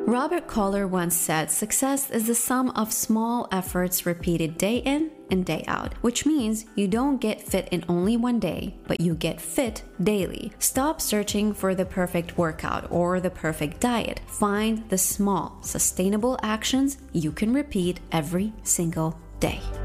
Robert Kohler once said success is the sum of small efforts repeated day in and day out, which means you don't get fit in only one day, but you get fit daily. Stop searching for the perfect workout or the perfect diet. Find the small, sustainable actions you can repeat every single day.